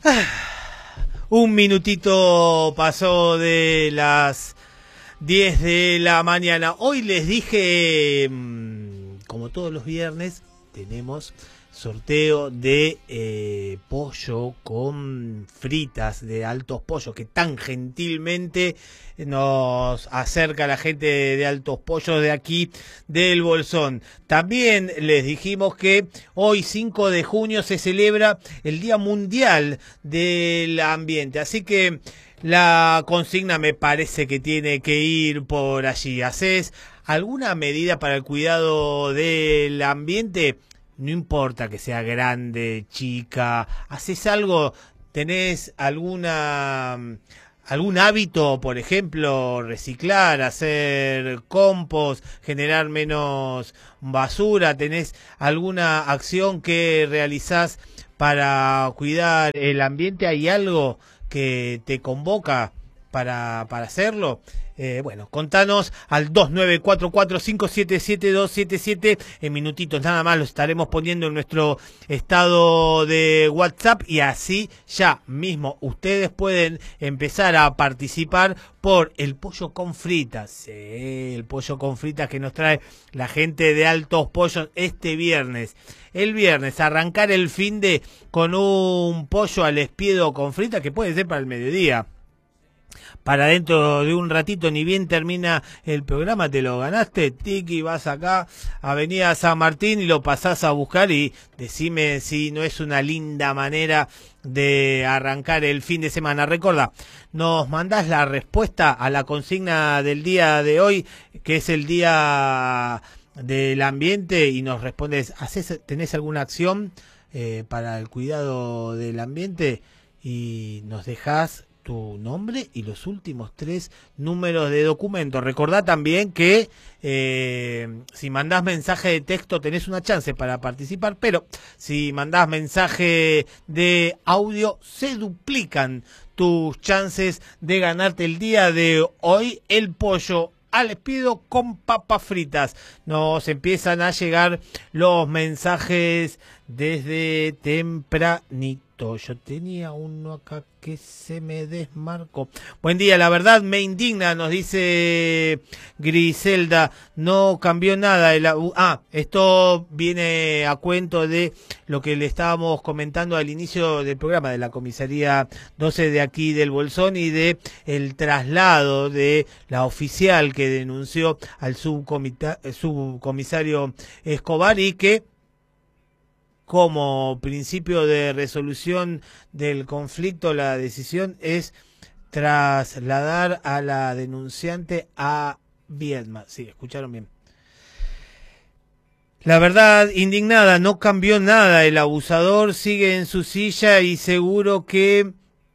Un minutito pasó de las 10 de la mañana. Hoy les dije, como todos los viernes, tenemos sorteo de pollo con fritas de Altos Pollos, que tan gentilmente nos acerca la gente de Altos Pollos de aquí del Bolsón. También les dijimos que hoy 5 de junio se celebra el Día Mundial del Ambiente, así que la consigna me parece que tiene que ir por allí. ¿Hacés alguna medida para el cuidado del ambiente? No importa que sea grande, chica, ¿haces algo? ¿Tenés algún hábito, por ejemplo, reciclar, hacer compost, generar menos basura? ¿Tenés alguna acción que realizás para cuidar el ambiente? ¿Hay algo que te convoca para hacerlo? Bueno, contanos al 2944-577-277. En minutitos nada más lo estaremos poniendo en nuestro estado de WhatsApp, y así ya mismo ustedes pueden empezar a participar por el pollo con fritas. Sí, el pollo con fritas que nos trae la gente de Altos Pollos este viernes. El viernes arrancar el finde con un pollo al espiedo con fritas, que puede ser para el mediodía. Para dentro de un ratito, ni bien termina el programa, te lo ganaste, tiki, vas acá, Avenida San Martín, y lo pasás a buscar, y decime si no es una linda manera de arrancar el fin de semana. Recordá, nos mandás la respuesta a la consigna del día de hoy, que es el Día del Ambiente, y nos respondes, ¿tenés alguna acción para el cuidado del ambiente? Y nos dejás tu nombre y los últimos 3 números de documento. Recordá también que si mandás mensaje de texto tenés una chance para participar, pero si mandás mensaje de audio se duplican tus chances de ganarte el día de hoy el pollo al espiedo con papas fritas. Nos empiezan a llegar los mensajes desde tempranito. Yo tenía uno acá que se me desmarcó. Buen día, la verdad me indigna, nos dice Griselda, no cambió nada. Esto viene a cuento de lo que le estábamos comentando al inicio del programa de la comisaría 12 de aquí del Bolsón, y de el traslado de la oficial que denunció al subcomisario Escobar, y que como principio de resolución del conflicto la decisión es trasladar a la denunciante a Viedma. Sí, escucharon bien. La verdad, indignada, no cambió nada, el abusador sigue en su silla y seguro que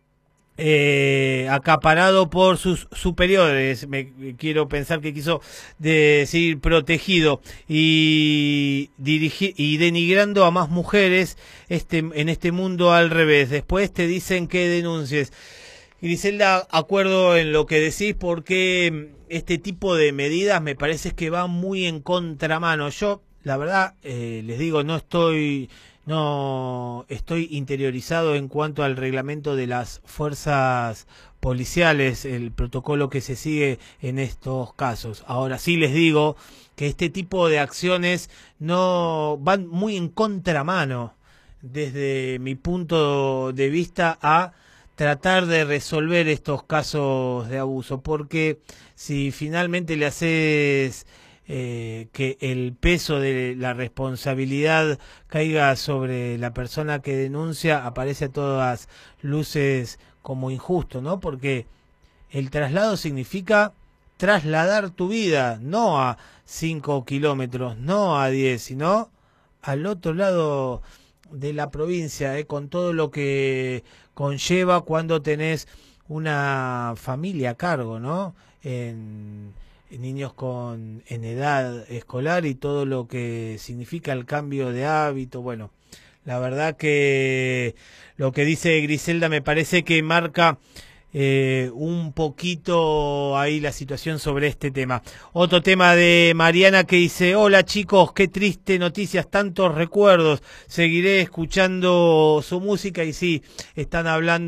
acaparado por sus superiores. Me quiero pensar que quiso decir protegido, y denigrando a más mujeres en este mundo al revés. Después te dicen que denuncies. Griselda, acuerdo en lo que decís, porque este tipo de medidas me parece que va muy en contramano. Yo, la verdad, les digo, no estoy interiorizado en cuanto al reglamento de las fuerzas policiales, el protocolo que se sigue en estos casos. Ahora sí les digo que este tipo de acciones no van muy en contramano, desde mi punto de vista, a tratar de resolver estos casos de abuso, porque si finalmente le haces que el peso de la responsabilidad caiga sobre la persona que denuncia, aparece a todas luces como injusto, ¿no? Porque el traslado significa trasladar tu vida, no a 5 kilómetros, no a 10, sino al otro lado de la provincia, con todo lo que conlleva cuando tenés una familia a cargo, ¿no? En niños en edad escolar, y todo lo que significa el cambio de hábito. Bueno, la verdad que lo que dice Griselda me parece que marca un poquito ahí la situación sobre este tema. Otro tema de Mariana que dice: hola chicos, qué triste noticias, tantos recuerdos, seguiré escuchando su música. Y sí, está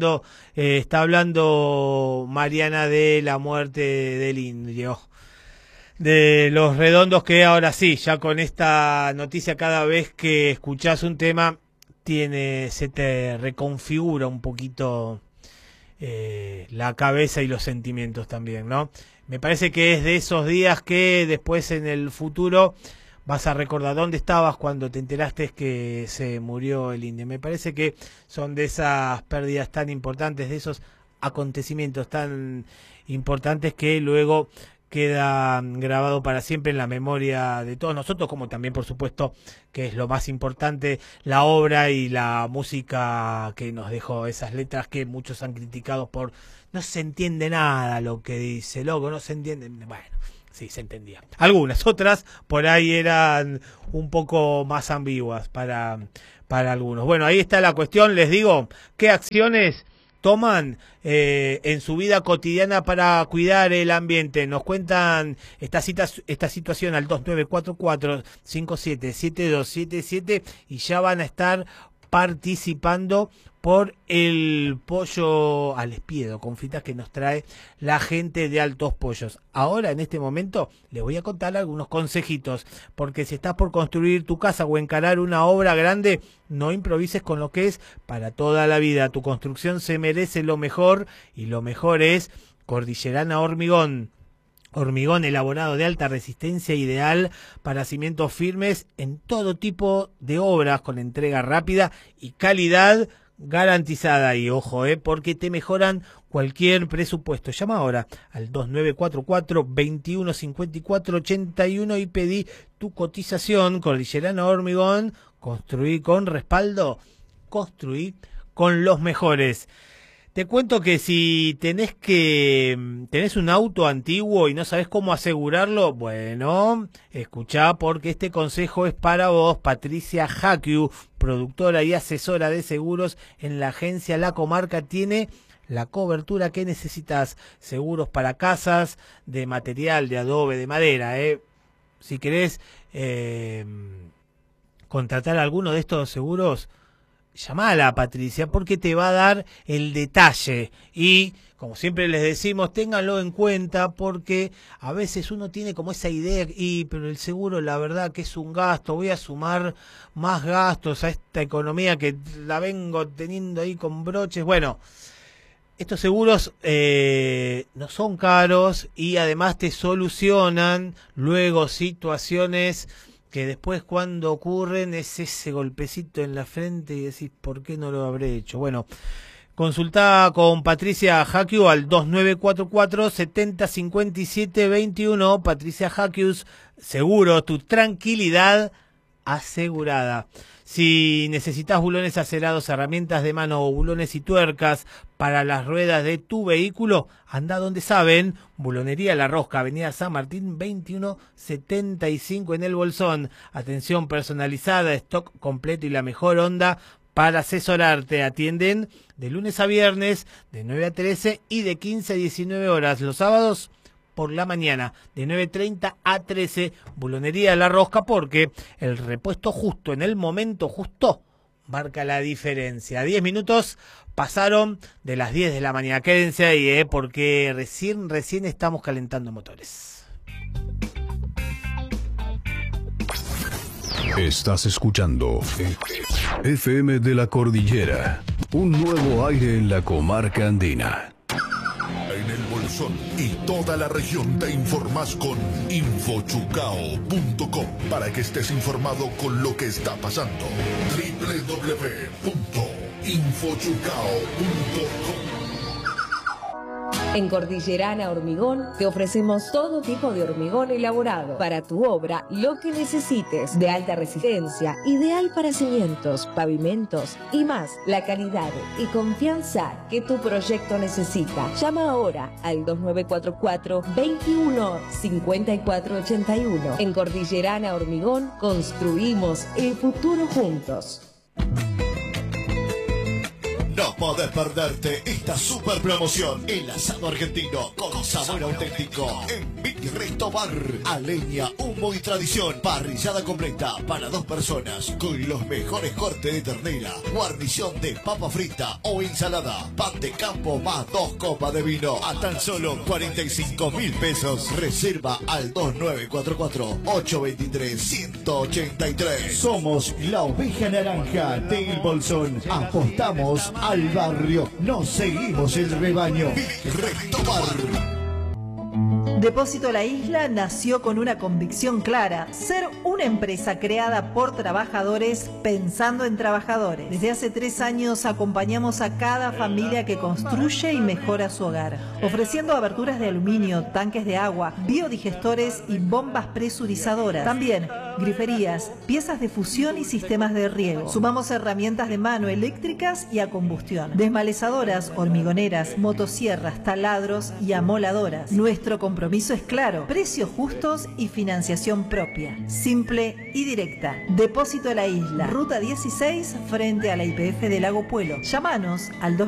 hablando Mariana de la muerte del indio, de Los Redondos, que ahora sí, ya con esta noticia, cada vez que escuchás un tema se te reconfigura un poquito la cabeza y los sentimientos también, ¿no? Me parece que es de esos días que después en el futuro vas a recordar dónde estabas cuando te enteraste que se murió el indio. Me parece que son de esas pérdidas tan importantes, de esos acontecimientos tan importantes que luego queda grabado para siempre en la memoria de todos nosotros, como también, por supuesto, que es lo más importante, la obra y la música que nos dejó, esas letras que muchos han criticado por no se entiende nada lo que dice, loco, no se entiende. Bueno, sí, se entendía. Algunas, otras por ahí eran un poco más ambiguas para algunos. Bueno, ahí está la cuestión, les digo, ¿qué acciones toman en su vida cotidiana para cuidar el ambiente? Nos cuentan esta situación al 2944-577277 y ya van a estar participando por el pollo al espiedo con fritas que nos trae la gente de Altos Pollos. Ahora, en este momento, les voy a contar algunos consejitos, porque si estás por construir tu casa o encarar una obra grande, no improvises con lo que es para toda la vida. Tu construcción se merece lo mejor, y lo mejor es Cordillerana Hormigón. Hormigón elaborado de alta resistencia, ideal para cimientos firmes en todo tipo de obras, con entrega rápida y calidad garantizada. Y ojo, porque te mejoran cualquier presupuesto. Llama ahora al 2944-2154-81 y pedí tu cotización. Cordillerana Hormigón, construí con respaldo, construí con los mejores. Te cuento que si tenés un auto antiguo y no sabés cómo asegurarlo, bueno, escuchá, porque este consejo es para vos. Patricia Hakiu, productora y asesora de seguros en la agencia La Comarca, tiene la cobertura que necesitas. Seguros para casas, de material, de adobe, de madera. Si querés contratar alguno de estos seguros, llamala a Patricia, porque te va a dar el detalle. Y como siempre les decimos, ténganlo en cuenta, porque a veces uno tiene como esa idea, pero el seguro, la verdad que es un gasto, voy a sumar más gastos a esta economía que la vengo teniendo ahí con broches. Bueno, estos seguros no son caros y además te solucionan luego situaciones que después, cuando ocurren, es ese golpecito en la frente y decís, ¿por qué no lo habré hecho? Bueno, consultá con Patricia Hakiu al 2944-705721. Patricia Hakiu, seguro, tu tranquilidad asegurada. Si necesitas bulones acerados, herramientas de mano o bulones y tuercas para las ruedas de tu vehículo, anda donde saben. Bulonería La Rosca, Avenida San Martín 2175 en El Bolsón. Atención personalizada, stock completo y la mejor onda para asesorarte. Atienden de lunes a viernes de 9 a 13 y de 15 a 19 horas. Los sábados por la mañana de 9:30 a 13. Bulonería La Rosca, porque el repuesto justo en el momento justo marca la diferencia. 10 minutos pasaron de las 10 de la mañana. Quédense ahí, porque recién estamos calentando motores. Estás escuchando FM de la Cordillera, un nuevo aire en la comarca andina. En El Bolsón y toda la región te informas con infochucao.com para que estés informado con lo que está pasando. www.infochucao.com. En Cordillerana Hormigón te ofrecemos todo tipo de hormigón elaborado para tu obra, lo que necesites, de alta resistencia, ideal para cimientos, pavimentos y más, la calidad y confianza que tu proyecto necesita. Llama ahora al 2944-215481. En Cordillerana Hormigón construimos el futuro juntos. No podés perderte esta super promoción. El asado argentino con sabor auténtico en Big Resto Bar. A leña, humo y tradición. Parrillada completa para 2 personas con los mejores cortes de ternera, guarnición de papa frita o ensalada, pan de campo más 2 copas de vino a tan solo 45.000 pesos. Reserva al 2944-823-183. Somos la oveja naranja del Bolsón. Apostamos al barrio, no seguimos el rebaño. Big Resto Bar. Depósito La Isla nació con una convicción clara: ser una empresa creada por trabajadores pensando en trabajadores. Desde hace 3 años acompañamos a cada familia que construye y mejora su hogar, ofreciendo aberturas de aluminio, tanques de agua, biodigestores y bombas presurizadoras. También griferías, piezas de fusión y sistemas de riego. Sumamos herramientas de mano eléctricas y a combustión, desmalezadoras, hormigoneras, motosierras, taladros y amoladoras. Nuestro compromiso es claro: precios justos y financiación propia, simple y directa. Depósito La Isla, Ruta 16, frente a la YPF de Lago Puelo. Llámanos al